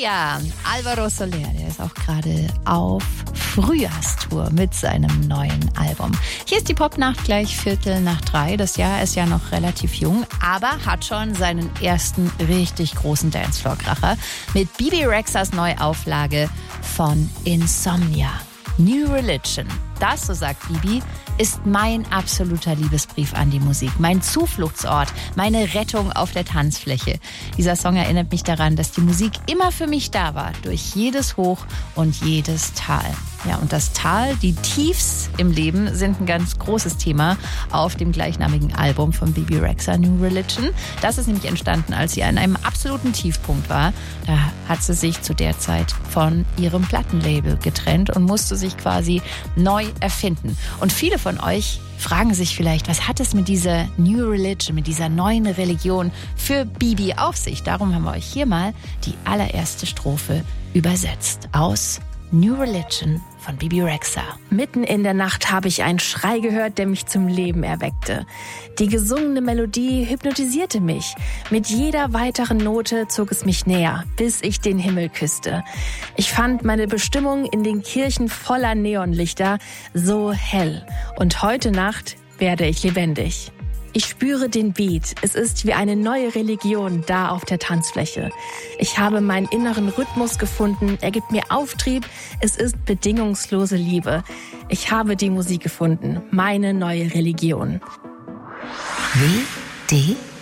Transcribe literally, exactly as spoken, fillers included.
ja, Alvaro Soler, der ist auch gerade auf Frühjahrstour mit seinem neuen Album. Hier ist die Popnacht gleich Viertel nach drei. Das Jahr ist ja noch relativ jung, aber hat schon seinen ersten richtig großen Dancefloor-Kracher mit Bebe Rexhas Neuauflage von Insomnia. New Religion. Das, so sagt Bibi, ist mein absoluter Liebesbrief an die Musik. Mein Zufluchtsort, meine Rettung auf der Tanzfläche. Dieser Song erinnert mich daran, dass die Musik immer für mich da war. Durch jedes Hoch und jedes Tal. Ja, und das Tal, die Tiefs im Leben sind ein ganz großes Thema auf dem gleichnamigen Album von Bebe Rexha, New Religion. Das ist nämlich entstanden, als sie an einem absoluten Tiefpunkt war. Da hat sie sich zu der Zeit von ihrem Plattenlabel getrennt und musste sich quasi neu erfinden. Und viele von euch fragen sich vielleicht, was hat es mit dieser New Religion, mit dieser neuen Religion für Bibi auf sich? Darum haben wir euch hier mal die allererste Strophe übersetzt aus New Religion von Bebe Rexha. Mitten in der Nacht habe ich einen Schrei gehört, der mich zum Leben erweckte. Die gesungene Melodie hypnotisierte mich. Mit jeder weiteren Note zog es mich näher, bis ich den Himmel küsste. Ich fand meine Bestimmung in den Kirchen voller Neonlichter so hell. Und heute Nacht werde ich lebendig. Ich spüre den Beat. Es ist wie eine neue Religion da auf der Tanzfläche. Ich habe meinen inneren Rhythmus gefunden. Er gibt mir Auftrieb. Es ist bedingungslose Liebe. Ich habe die Musik gefunden. Meine neue Religion. W D